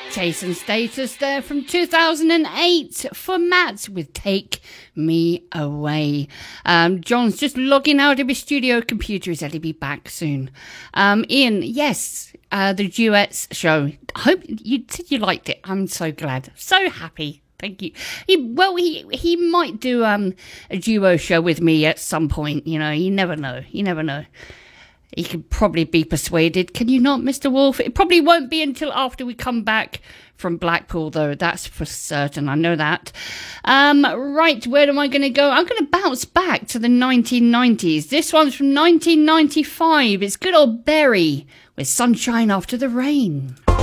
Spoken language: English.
Jason Status there from 2008 for Matt with Take Me Away. John's just logging out of his studio computer. He said he'll be back soon. Ian, yes, the duets show. I hope you said you liked it. I'm so glad. So happy. Thank you. He might do a duo show with me at some point. You know, you never know. You never know. He could probably be persuaded. Can you not, Mr. Wolf? It probably won't be until after we come back from Blackpool, though. That's for certain. I know that. Right, where am I going to go? I'm going to bounce back to the 1990s. This one's from 1995. It's good old Berry with Sunshine After the Rain.